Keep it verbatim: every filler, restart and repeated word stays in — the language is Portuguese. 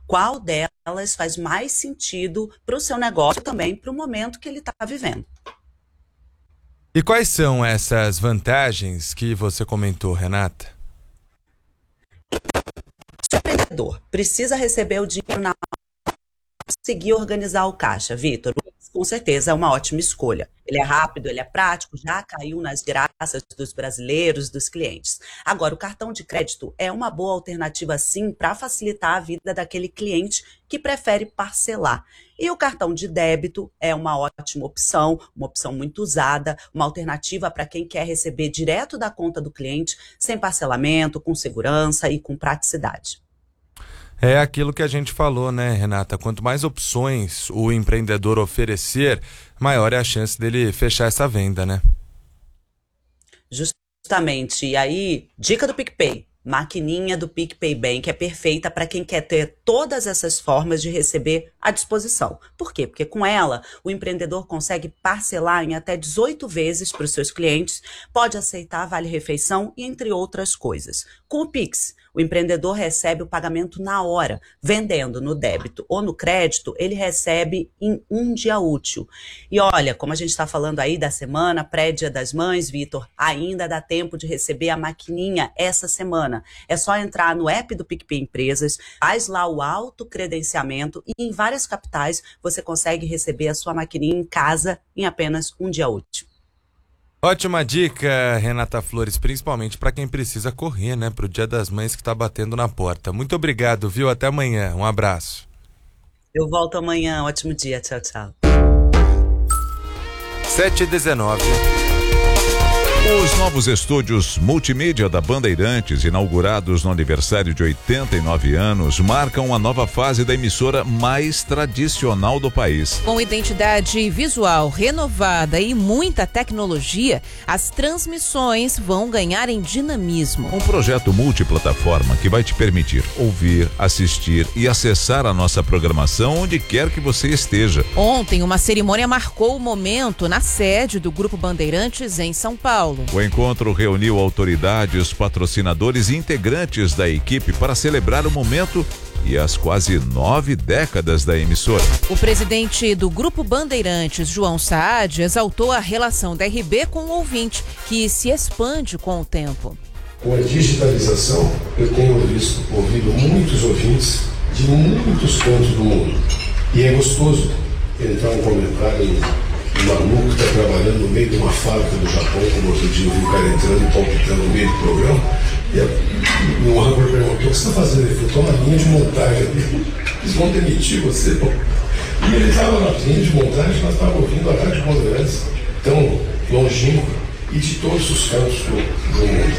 qual delas faz mais sentido para o seu negócio, também para o momento que ele está vivendo. E quais são essas vantagens que você comentou, Renata? Se o empreendedor precisa receber o dinheiro na conseguir organizar o caixa, Vitor, com certeza é uma ótima escolha. Ele é rápido, ele é prático, já caiu nas graças dos brasileiros, dos clientes. Agora, o cartão de crédito é uma boa alternativa, sim, para facilitar a vida daquele cliente que prefere parcelar. E o cartão de débito é uma ótima opção, uma opção muito usada, uma alternativa para quem quer receber direto da conta do cliente, sem parcelamento, com segurança e com praticidade. É aquilo que a gente falou, né, Renata? Quanto mais opções o empreendedor oferecer, maior é a chance dele fechar essa venda, né? Justamente. E aí, dica do PicPay. Maquininha do PicPay Bank é perfeita para quem quer ter todas essas formas de receber à disposição. Por quê? Porque com ela, o empreendedor consegue parcelar em até dezoito vezes para os seus clientes, pode aceitar vale-refeição e entre outras coisas. Com o Pix, o empreendedor recebe o pagamento na hora, vendendo no débito ou no crédito, ele recebe em um dia útil. E olha, como a gente está falando aí da semana pré-dia das mães, Vitor, ainda dá tempo de receber a maquininha essa semana. É só entrar no app do PicPay Empresas, faz lá o autocredenciamento e em várias capitais você consegue receber a sua maquininha em casa em apenas um dia útil. Ótima dica, Renata Flores, principalmente para quem precisa correr, né, para o Dia das Mães que está batendo na porta. Muito obrigado, viu? Até amanhã. Um abraço. Eu volto amanhã. Ótimo dia. Tchau, tchau. sete e dezenove. Os novos estúdios multimídia da Bandeirantes, inaugurados no aniversário de oitenta e nove anos, marcam uma nova fase da emissora mais tradicional do país. Com identidade visual renovada e muita tecnologia, as transmissões vão ganhar em dinamismo. Um projeto multiplataforma que vai te permitir ouvir, assistir e acessar a nossa programação onde quer que você esteja. Ontem, uma cerimônia marcou o momento na sede do Grupo Bandeirantes em São Paulo. O encontro reuniu autoridades, patrocinadores e integrantes da equipe para celebrar o momento e as quase nove décadas da emissora. O presidente do Grupo Bandeirantes, João Saad, exaltou a relação da R B com o ouvinte, que se expande com o tempo. Com a digitalização, eu tenho visto, ouvido muitos ouvintes de muitos cantos do mundo. E é gostoso entrar um comentário um maluco que está trabalhando no meio de uma fábrica do Japão, como outro dia eu vi o cara entrando e palpitando no meio do programa, e o âncora perguntou: o que você está fazendo? Ele falou: estou na linha de montagem ali. Eles vão demitir você, pô. E ele estava na linha de montagem, nós estávamos ouvindo a Rádio Bandeirantes, tão longínqua e de todos os cantos do, do mundo.